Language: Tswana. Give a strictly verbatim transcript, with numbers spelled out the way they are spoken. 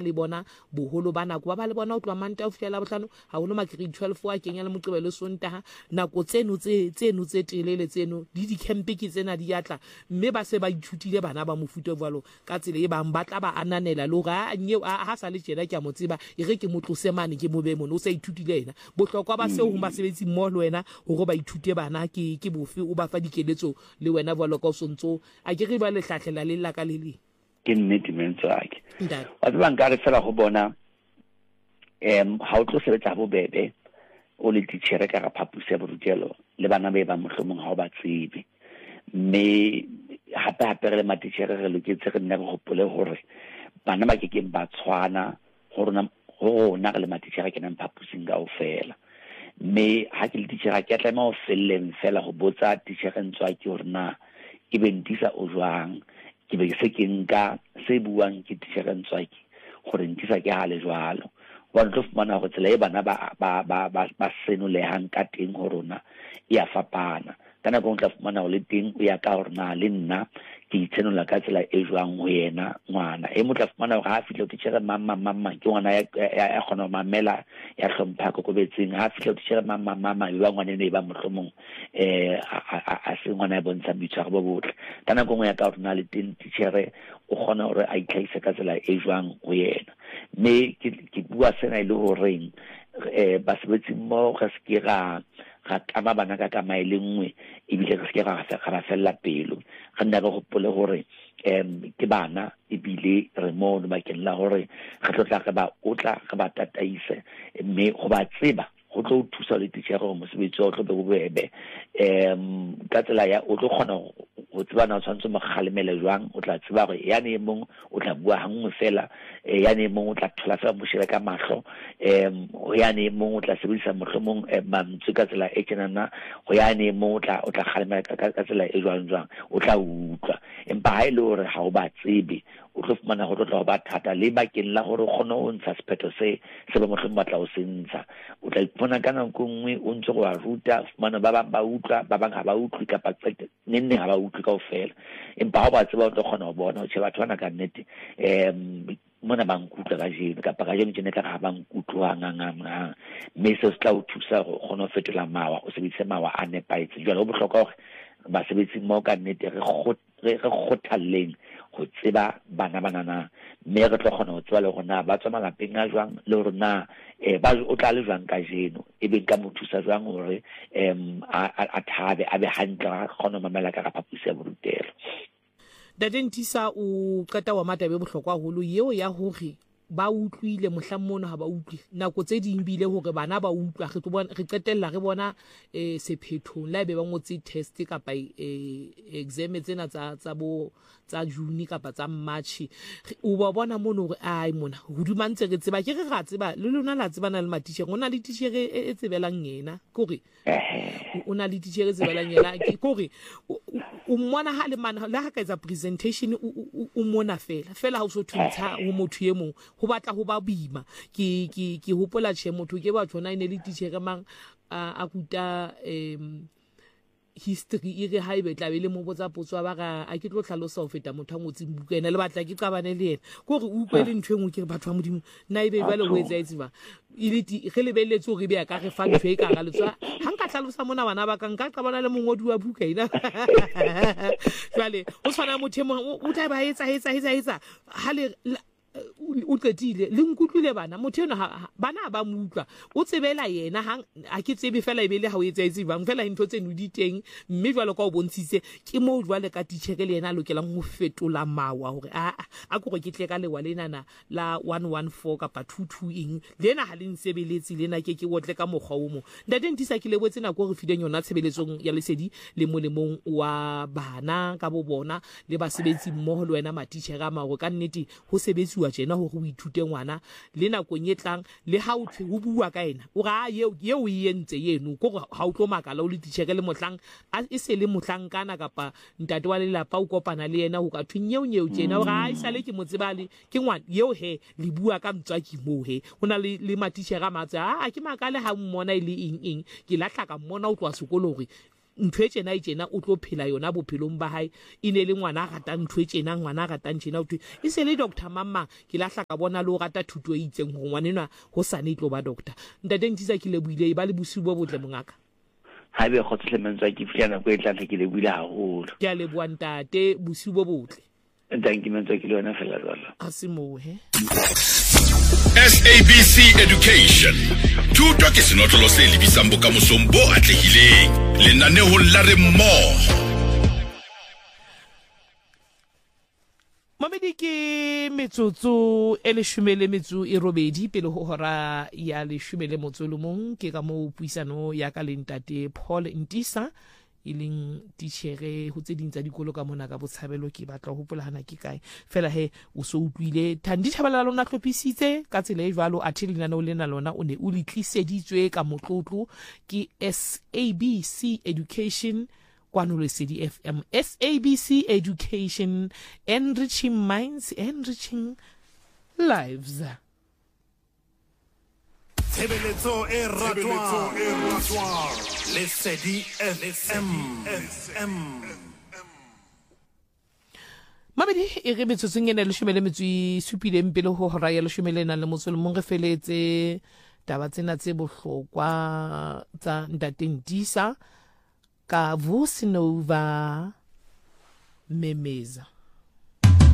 le bona boholo ba nako ba ba le bona o tloa manta o fiela botlhano ha holo ma grade twelve wa kenya le moqebelo sontaha nako tseno tse tseno tse telele tseno di di campe ke tsena di atla mme ba se ba ithutile bana ba mofuta jwalo ka tsela e bang ba tla ba ananela lo ga nye ha sa le tjena ke a mo tseba e re ke motlose mane ke mo be mona o sa ithutile ena bohlokwa ba se ho ba sebetsi mo le wena hore ba ithute bana ke ke bofe o ba fa dikeletso le wena jwalo ka o sontso a ke re ba le hlahlela le la ka le le ke nnete mentso ake wa tseba nka re fela go bona em ha o tlo sebetsa bobebe o le titjhere ka ga phapusi ya borutelo le bana ba ba mohlomong ha o ba tsebe mme hape hape re le matitjhere re loketse re nne re hopole hore bana ba ke ke ba tshwana hore ho na re le matitjhere ke nang phapusing ga o fela mme ha ke le titjhere ke tla ma o felleng fela go botsa titjhere ntswa ke hore na e bentisa o jwang ke be se ke nka se buang ke titjhere ntswa ke gore ntisa ke hale jwalo wa tlo fumana go tsela e bana ba ba ba ba senolehang ka teng ho rona e a fapana kana go tla fumana go le teng o ya ka hore na le nna ke itsenola ka tsela e jwang ho yena ngwana e mo tla fumana ga a fitla titjhere mama mama ke ngwana ya khona mamela ya hlompha go betseng ha fitla titjhere mama mama e ba ngwana ne ba mohlomong eh a se ngwana ya bontsha bitshwa go botle kana go ya ka hore na le teng titjhere o khona hore a itlhaisa ka tsela e jwang ho yena mme ke bua sena ile ho reng eh ba sebetsi mo ga se ra ga tama bana ka ka maile nngwe e bile re se ga ga fella pelo ga nna go gopole hore em ke bana e bile re mo no ba ke la hore ga tlotla ga ba o tla ga ba tataise mme go ba tseba go tlo thusa le titjhere go mosebetsi o tlo be bobebe em ka tsela ya o tlo khona go tseba na tshwantse mo khalemele jwang o tla tseba gore ya ne mong o tla bua hangwe fela ya ne mong o tla thola fela moshele ka mahlo em o ya ne mong o tla sebedisa mohlomong mamtse ka tsela e kenana go ya ne mong o tla o tla khalemela ka tsela e jwang jwang o tla utlwa empa ha ile hore ha o ba tsebe o tlo fumana go tlo ba thata le bakeng la gore gone o ntsha sephetho se se ba mohlomong batla o sentsha o tla ipona kana go nngwe o ntse go a ruta fumana ba ba ba utlwa ba bang ha ba utlwe ka patsete nne ha ba utlwe ka ofela empa ha ba tseba o tlo kgona go bona o che batho bana ka nnete em mona ba nkutla ka jeno ka pa ka jeno tshene tla ga ba nkutlwa nganga mme se se tla o thusa go gona o fetola mawa o sebedise mawa a nepaitse jalo go bohlokwa gore ba sebetsi mo ka nnete re go re gothalleng go tseba bana banana mme re tlo kgona go tswa le gona ba tswa malapeng a jwang le rona eh ba o tla le jwang ka jeno e be ka mo thusa jwang hore em a thabe a be hantle ga kgona mamela ka ga phapusi ya borutelo Dadentisa o qeta wa matabe bohlokwa holo yeo ya hore ba utlwile mohlang mona ha ba utlwi nako tse ding bile hore bana ba utlwa re tlo re qetella re bona eh sephetho la be ba ngotse test kapa eh exam tsena tsa tsa bo tsa June kapa tsa March o ba bona mono hore ai mona ho dumantse re tseba ke re ga tseba le lona la tsebana le matitjhere ona le titjhere e tsebelang yena kore ona le titjhere e tsebelang yena kore o mmona ha le mana la ha ka etsa presentation o mona fela fela ha o so thuntsa ho motho ye mong ho batla ho ba boima ke ke ke hopola tshwe motho ke ba tsona ine le titjhere mang a kuta em history ire ha ibe tla be le mo botsa potso ba ga a ke tlo tlhalosa ho feta motho a ngotsi buka ena le batla ke qabane le yena gore o utlwele ntwe ngwe ke batho ba modimo na ibe ba le ho etsa etsi ba ile di re lebelletse hore be ya ka re fa ntwe e ka ga letswa ha nka tlhalosa mona bana ba ka nka qabana le mongodi wa buka ina jwale o tshwana motho mo o tla ba etsa etsa etsa etsa ha le o qetile le nkutlwile bana motho ena bana ba mutla o tsebela yena ha a ke tsebe fela ibele ha o etsa itse bang fela intho tseno di teng mme jwale ka o bontshitse ke mo jwale ka titjhere le yena a lokelang ho fetola mawa hore a a go ke tle ka lewa lena na la one one four kapa two two eng lena ha le nsebeletse lena ke ke wotle ka mogwa o mo ndadentisa ke lebotse na go re fideng yona tshebeletsong ya lesedi le molemong wa bana ka bo bona le ba sebetsi mmoho le wena matitjhere a mago ka nnete ho sebetsi wa jena ho go ithute ngwana le nako nyetlang le ha o thwe ho bua ka ena o ga ye ye o yentse yeno go ha o tlo makala o le titjhere le mohlang a se le mohlang kana kapa ntate wa lelapa o kopana le yena ho ka thwenyeo nyeo tjena o ga a isale ke motsebale ke ngwana yeo he le bua ka mtswa ki mo he hona le le matitjhere a matsa a ke makale ha mmona ile eng eng ke lahla ka mmona o tloa sekolo hore ntho e tjena e tjena o tlo phela yona bophelong ba hae e ne le ngwana a ratang ntho e tjena ngwana a ratang tjena o e se le Doctor Mamang ke lahla ka bona le o rata thuto e itseng ho ngwanenwa ho sane tlo ba doctor ntate Ntisa ke le buile ba le bosiu bo botle mongaka ha be go tlementswa ke fiana go e tla ke le buile haholo ke a le bua ntate bosiu bo botle ntate ke mentse ke le yona fela jwalo a se mo he S A B C Education thuto ke senotlolo se lebisang bokamosong bo atlehileng lenaneo la re mmoho Mamedi ke metsotso e leshome le metso e robedi pele ho hora ya leshome le motso le mong ke ka mo puisano ya ka le ntate Paul Ntisa e leng titjhere ho tse ding tsa dikolo ka mona ka Botshabelo ke batla ho hopola hana ke kae fela he o so utlwile Thandi Thabela lona tlhophisitse ka tsela e jwalo a thile lena o lena lona o ne o le tliseditswe ka motlotlo ke S A B C Education Kwanolo City F M S A B C Education enriching minds enriching lives Tshebeletso e ratwa Lesedi F M Mamedi e re metsotsong ena le shome le metso e supileng pele ho hora ya leshome le nang le motso le mong re feletse taba tsena tse bohlokwa tsa ntate Ntisa ka Voice Nova Memeza